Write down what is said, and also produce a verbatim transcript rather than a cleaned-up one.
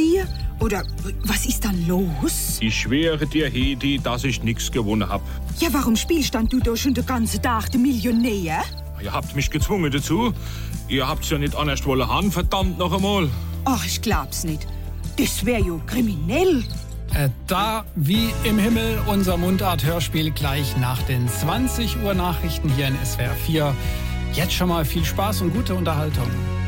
dir? Oder was ist dann los? Ich schwöre dir, Hedi, dass ich nichts gewonnen hab. Ja, warum spielst dann du da schon den ganzen Tag den Millionär? Ihr habt mich gezwungen dazu. Ihr habt's ja nicht anders wollen haben, verdammt noch einmal. Ach, ich glaub's nicht. Das wär ja kriminell. Äh, da wie im Himmel unser Mundart-Hörspiel gleich nach den zwanzig Uhr Nachrichten hier in S W R vier. Jetzt schon mal viel Spaß und gute Unterhaltung.